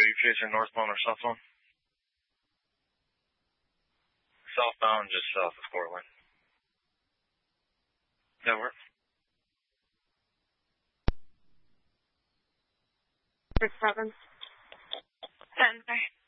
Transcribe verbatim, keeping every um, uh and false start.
you chasing northbound or southbound? Southbound, just south of Portland. That works. Six seven. Ten. Sorry.